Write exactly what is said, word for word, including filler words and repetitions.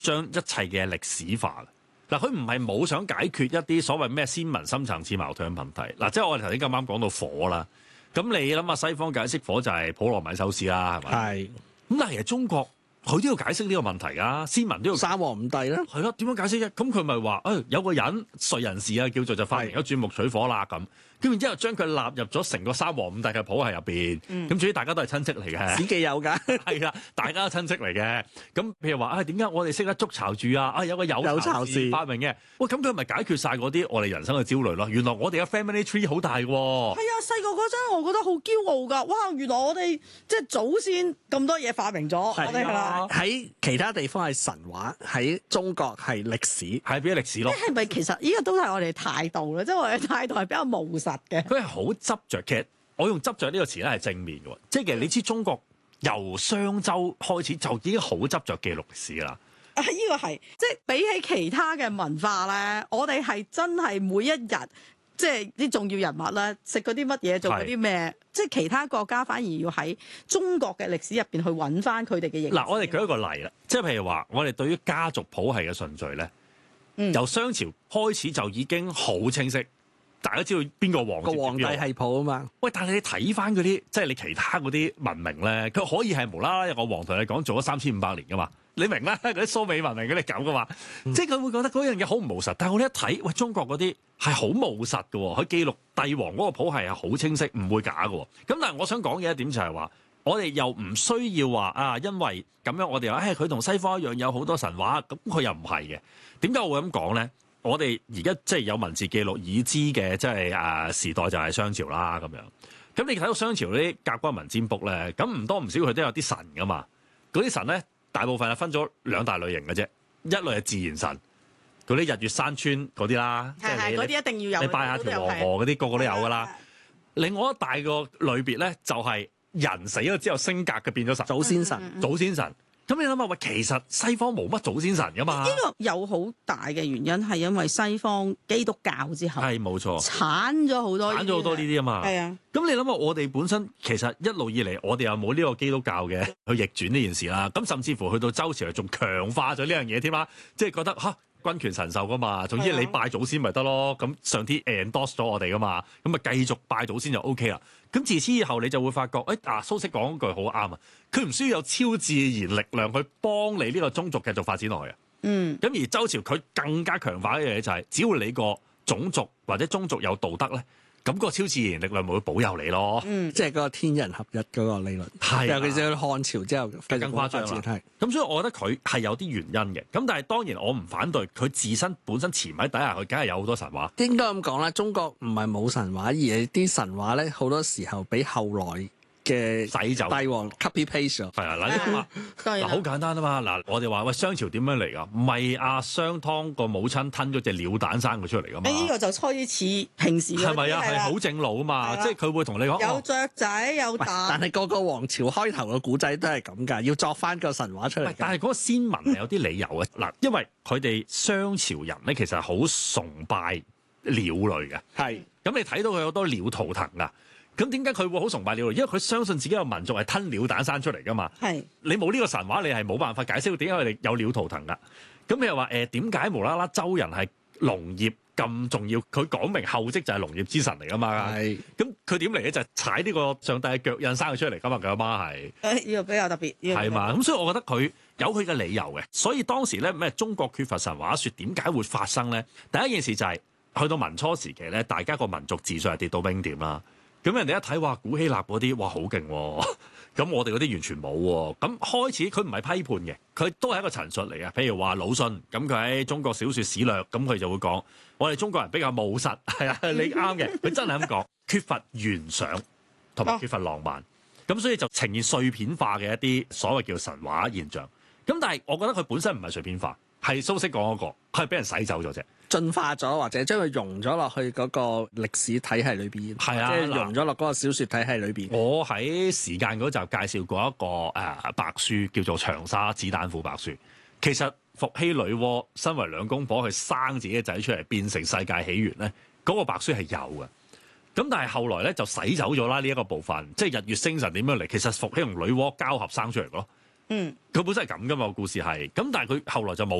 將一切嘅歷史化。嗱，佢唔係冇想解決一啲所謂咩先民深層次矛盾嘅問題。嗱，即係我哋頭先咁啱講到火啦。咁你諗下西方解釋火就係普羅米修斯啦，係咪？係。咁但係其實中國佢都要解釋呢個問題㗎，先民都要。三皇五帝啦。係咯，點樣解釋啫？咁佢咪話誒有個人誰人士啊，叫做就發明咗鑽木取火啦咁。咁然之後將佢納入咗成個三皇五帝嘅譜系入邊，咁、嗯、至於大家都係親戚嚟嘅，史記有㗎，係啦，大家都親戚嚟嘅。咁譬如話啊，點解我哋識得築巢住啊？啊，有個有巢氏發明嘅，喂，咁佢咪解決晒嗰啲我哋人生嘅焦慮咯？原來我哋嘅 family tree 好大喎。係啊，細個嗰陣我覺得好驕傲㗎。哇，原來我哋即係祖先咁多嘢發明咗，我哋係啦。喺其他地方係神話，喺中國係歷史，係邊啲歷史咯？係咪其實呢個都係我哋態度咧？即係我哋態度係比較務實。佢係好執着，其實我用執着呢個詞咧係正面嘅，即係其實你知中國由商周開始就已經好執着記錄歷史啦。啊，呢個係即係比起其他嘅文化咧，我哋係真係每一日即係啲重要人物咧，食嗰啲乜嘢，做嗰啲咩，即係其他國家反而要喺中國嘅歷史入邊去揾翻佢哋嘅認。嗱，我哋舉一個例啦，即係譬如話，我哋對於家族譜系嘅順序咧，嗯、由商朝開始就已經好清晰。大家知道邊個皇個皇帝係譜啊嘛？喂，但係你睇翻嗰啲，即係你其他嗰啲文明咧，佢可以係無啦啦有個皇同你講做咗三千五百年噶嘛？你明啦？嗰啲蘇美文明嗰啲咁噶嘛？嗯、即係佢會覺得嗰樣嘢好唔務實。但係我哋一睇，喂，中國嗰啲係好務實嘅喎，佢記錄帝王嗰個譜係係好清晰，唔會假嘅喎。咁但係我想講嘅一點就係話，我哋又唔需要話啊，因為咁樣我哋話，誒佢同西方一樣有好多神話，咁佢又唔係嘅。點解我會咁講咧？我哋而家即係有文字記錄已知嘅，即係誒時代就係商朝啦咁樣。咁你睇到商朝嗰啲甲骨文占卜咧，咁唔多唔少佢都有啲神噶嘛。嗰啲神咧，大部分係分咗兩大類型嘅啫。一類係自然神，嗰啲日月山川嗰啲啦，即係嗰啲一定要有。你拜下條黃河嗰啲，個個都有噶啦。另外一大個類別咧，就係人死咗之後升格嘅變咗神，祖先神，嗯嗯祖先神。咁你諗下，喂，其實西方冇乜祖先神噶嘛？呢個有好大嘅原因係因為西方基督教之後係冇錯，剷咗好多，剷咗好多呢啲啊嘛。係啊。咁你諗下，我哋本身其實一路以嚟，我哋又冇呢個基督教嘅去逆轉呢件事啦。咁甚至乎去到周朝，仲強化咗呢樣嘢添啦，即係覺得嚇君權神授噶嘛。總之你拜祖先咪得咯。咁上天 endorse 咗我哋噶嘛，咁咪繼續拜祖先就 O K 啦。咁自此以後，你就會發覺，誒啊，蘇軾講句好啱啊！佢唔需要有超自然力量去幫你呢個宗族繼續發展落去啊。嗯。咁而周朝佢更加強化一樣嘢就係，只要你個種族或者宗族有道德咧，咁個超自然力量咪會保佑你咯。嗯。即係嗰個天人合一嗰個理論。係。尤其是漢朝之後更誇張啦。係。咁所以我覺得佢係有啲原因嘅。咁但係當然我唔反對佢自身本身潛喺底下，佢梗係有好多神話。應該咁講啦，中國唔係冇神話，而係啲神話咧好多時候俾後來嘅洗走帝王 copy paste 係啊，嗱呢個話嗱好簡單啊嘛。嗱我哋話喂商朝點樣嚟㗎？唔係阿商湯個母親吞咗隻鳥蛋生佢出嚟㗎嘛？呢個就開始平時係咪啊？係好正路啊嘛，即係佢會同你講有雀仔有蛋。但係個個王朝開頭嘅古仔都係咁㗎，要作翻個神話出嚟。但係嗰個先民係有啲理由嘅嗱，因為佢哋商朝人咧其實係好崇拜鳥類嘅，係咁你睇到佢有好多鳥圖騰㗎。咁點解佢會好崇拜鳥類？因為佢相信自己個民族係吞鳥蛋生出嚟噶嘛。係你冇呢個神話，你係冇辦法解釋點解佢哋有鳥圖騰噶。咁你又話誒點解無啦啦周人係農業咁重要？佢講明後稷就係農業之神嚟噶嘛。係咁佢點嚟咧？就係踩呢個上帝嘅腳印生佢出嚟噶嘛。佢阿媽係誒呢個比較特別係嘛。咁所以我覺得佢有佢嘅理由嘅。所以當時咧咩中國缺乏神話説點解會發生咧？第一件事就係、是、去到民初時期咧，大家個民族自信係跌到冰點啦。咁人哋一睇話古希臘嗰啲，哇好勁喎！咁我哋嗰啲完全冇喎。咁開始佢唔係批判嘅，佢都係一個陳述嚟嘅。譬如話魯迅，咁佢喺中國小説史略，咁佢就會講我哋中國人比較務實，係啊，你啱嘅，佢真係咁講，缺乏原想同埋缺乏浪漫，咁所以就呈現碎片化嘅一啲所謂叫神話現象。咁但係我覺得佢本身唔係碎片化，係蘇軾講嗰個，佢係俾人洗走咗啫。進化咗或者將佢融咗落去嗰個歷史體系裏邊，係啊，即係融咗落嗰個小説體系裏邊。我喺時間嗰集介紹過一個誒、呃、白書，叫做《長沙子彈庫白書》。其實伏羲女媧身為兩公婆去生自己嘅仔出嚟，變成世界起源咧，嗰、那個白書係有嘅。咁但係後來咧就洗走咗啦呢一個部分，即係日月星辰點樣嚟？其實伏羲同女媧交合生出嚟咯。 嗯， 佢本身係咁噶嘛，個故事係，咁但係佢後來就冇